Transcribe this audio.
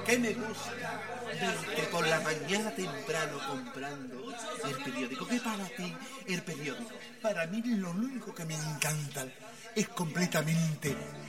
que me gusta verte por la mañana temprano comprando el periódico. ¿Qué para ti el periódico? Para mí lo único que me encanta es completamente